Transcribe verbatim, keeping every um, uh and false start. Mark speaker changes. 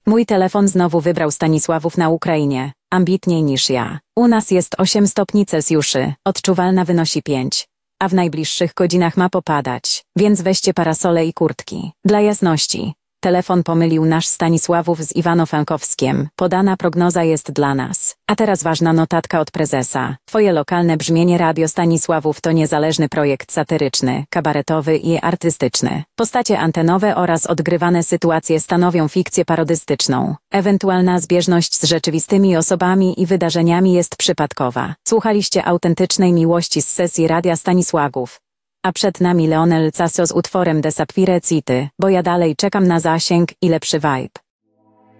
Speaker 1: Mój telefon znowu wybrał Stanisławów na Ukrainie. Ambitniej niż ja. U nas jest osiem stopni Celsjusza, odczuwalna wynosi pięć. A w najbliższych godzinach ma popadać, więc weźcie parasole i kurtki. Dla jasności, telefon pomylił nasz Stanisławów z Iwano-Frankowskiem. Podana prognoza jest dla nas. A teraz ważna notatka od prezesa. Twoje lokalne brzmienie Radio Stanisławów to niezależny projekt satyryczny, kabaretowy i artystyczny. Postacie antenowe oraz odgrywane sytuacje stanowią fikcję parodystyczną. Ewentualna zbieżność z rzeczywistymi osobami i wydarzeniami jest przypadkowa. Słuchaliście autentycznej miłości z sesji Radia Stanisławów. A przed nami Leonel Caso z utworem De Sapphire City, bo ja dalej czekam na zasięg i lepszy vibe.